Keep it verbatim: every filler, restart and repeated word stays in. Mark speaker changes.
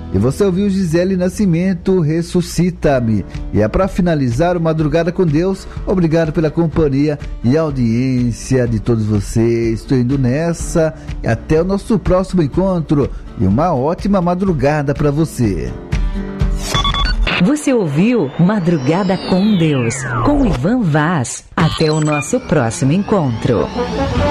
Speaker 1: E você ouviu Gisele Nascimento, Ressuscita-me. E é para finalizar o Madrugada com Deus. Obrigado pela companhia e audiência de todos vocês. Estou indo nessa. E até o nosso próximo encontro. E uma ótima madrugada para você.
Speaker 2: Você ouviu Madrugada com Deus, com Ivan Vaz. Até o nosso próximo encontro.